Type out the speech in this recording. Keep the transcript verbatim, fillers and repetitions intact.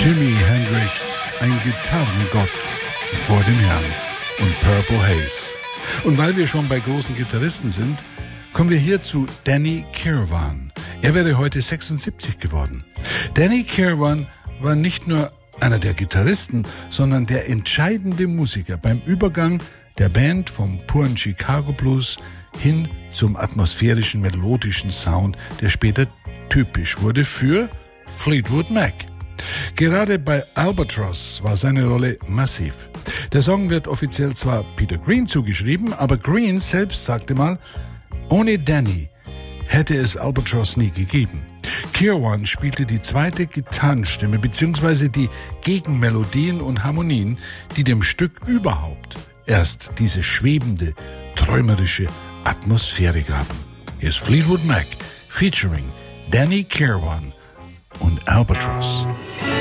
Jimi Hendrix, ein Gitarrengott vor dem Herrn, und Purple Haze. Und weil wir schon bei großen Gitarristen sind, kommen wir hier zu Danny Kirwan. Er wäre heute sechsundsiebzig geworden. Danny Kirwan war nicht nur einer der Gitarristen, sondern der entscheidende Musiker beim Übergang der Band vom puren Chicago Blues hin zum atmosphärischen, melodischen Sound, der später typisch wurde für Fleetwood Mac. Gerade bei Albatross war seine Rolle massiv. Der Song wird offiziell zwar Peter Green zugeschrieben, aber Green selbst sagte mal, ohne Danny hätte es Albatross nie gegeben. Kirwan spielte die zweite Gitarrenstimme bzw. die Gegenmelodien und Harmonien, die dem Stück überhaupt erst diese schwebende, träumerische Atmosphäre gaben. Hier ist Fleetwood Mac featuring Danny Kirwan und Albatross.